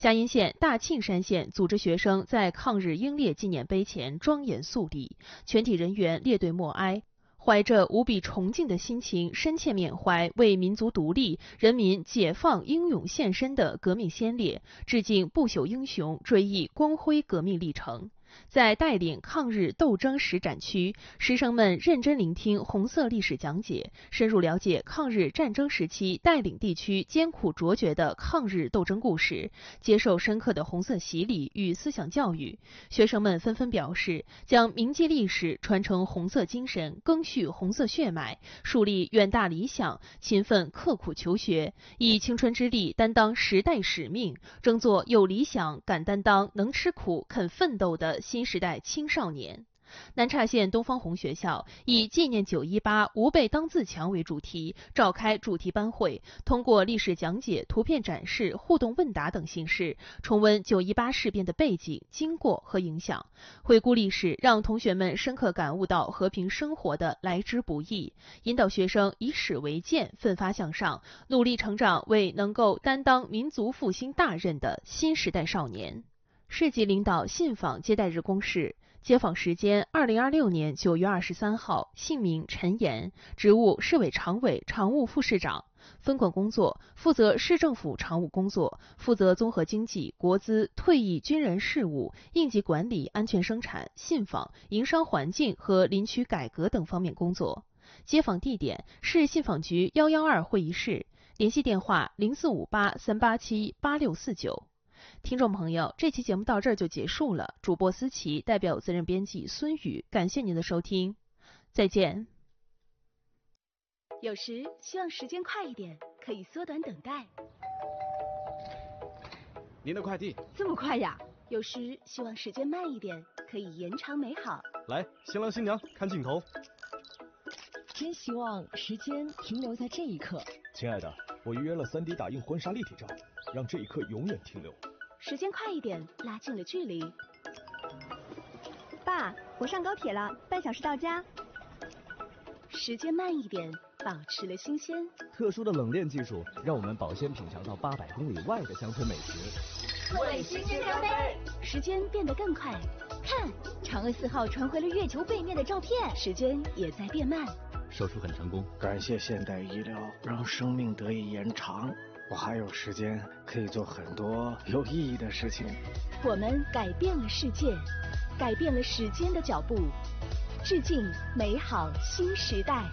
嘉荫县大庆山县组织学生在抗日英烈纪念碑前庄严肃立，全体人员列队默哀，怀着无比崇敬的心情，深切缅怀为民族独立、人民解放英勇献身的革命先烈，致敬不朽英雄，追忆光辉革命历程。在带领抗日斗争史展区，师生们认真聆听红色历史讲解，深入了解抗日战争时期带领地区艰苦卓绝的抗日斗争故事，接受深刻的红色洗礼与思想教育。学生们纷纷表示，将铭记历史，传承红色精神，赓续红色血脉，树立远大理想，勤奋刻苦求学，以青春之力担当时代使命，争做有理想、敢担当、能吃苦、肯奋斗的新时代青少年。南岔县东方红学校以纪念9·18吾辈当自强为主题，召开主题班会，通过历史讲解、图片展示、互动问答等形式，重温9·18事变的背景、经过和影响，回顾历史，让同学们深刻感悟到和平生活的来之不易，引导学生以史为鉴，奋发向上，努力成长为能够担当民族复兴大任的新时代少年。市级领导信访接待日公示。接访时间：2026年9月23号，姓名陈岩，职务市委常委、常务副市长。分管工作：负责市政府常务工作，负责综合经济、国资、退役军人事务、应急管理、安全生产、信访、营商环境和林区改革等方面工作。接访地点：市信访局112会议室，联系电话0458-387-8649。听众朋友，这期节目到这儿就结束了。主播思琪代表责任编辑孙宇，感谢您的收听，再见。 有时希望时间快一点，可以缩短等待。 您的快递这么快呀？有时希望时间慢一点，可以延长美好。 来，新郎新娘看镜头。 真希望时间停留在这一刻。 亲爱的，我预约了3D 打印婚纱立体照，让这一刻永远停留。 时间快一点，拉近了距离。 爸，我上高铁了，半小时到家。 时间慢一点，保持了新鲜。 特殊的冷链技术让我们保鲜品尝到800公里外的乡村美食。 为新鲜加杯。 时间变得更快， 看，嫦娥4号传回了月球背面的照片。 时间也在变慢。 手术很成功， 感谢现代医疗，让生命得以延长。我还有时间可以做很多有意义的事情。 我们改变了世界，改变了时间的脚步，致敬美好新时代。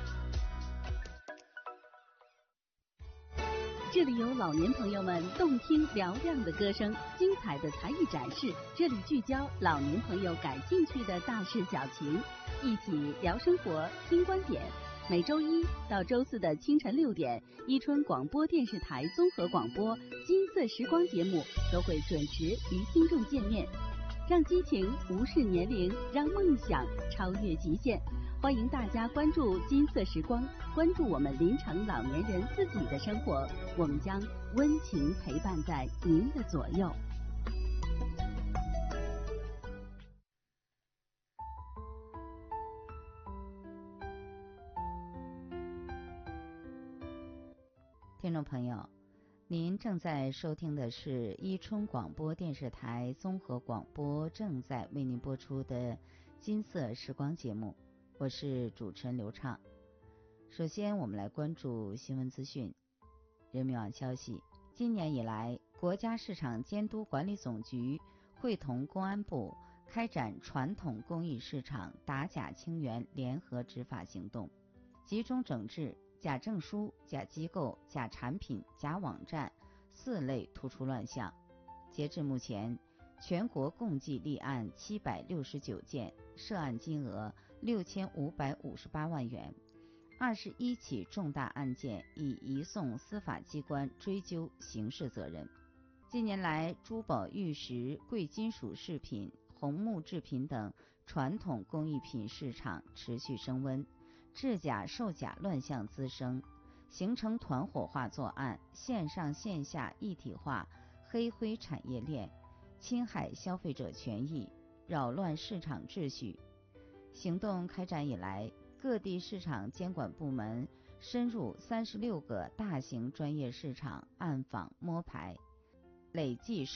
这里有老年朋友们动听嘹亮的歌声，精彩的才艺展示。这里聚焦老年朋友感兴趣的大事小情，一起聊生活、听观点。每周1到周4的清晨6点，伊春广播电视台综合广播金色时光节目都会准时与听众见面，让激情无视年龄，让梦想超越极限。欢迎大家关注金色时光，关注我们临城老年人自己的生活，我们将温情陪伴在您的左右。 听众朋友，您正在收听的是伊春广播电视台综合广播正在为您播出的金色时光节目，我是主持人刘畅。首先我们来关注新闻资讯。人民网消息，今年以来，国家市场监督管理总局会同公安部开展传统工艺市场打假清源联合执法行动，集中整治假证书、假机构、假产品、假网站4类突出乱象。截至目前，全国共计立案769件，涉案金额6558万元，21起重大案件已移送司法机关追究刑事责任。近年来，珠宝、玉石、贵金属饰品、红木制品等传统工艺品市场持续升温，制假售假乱象滋生，形成团伙化作案、线上线下一体化黑灰产业链，侵害消费者权益，扰乱市场秩序。行动开展以来，各地市场监管部门深入36个大型专业市场暗访摸排， 累计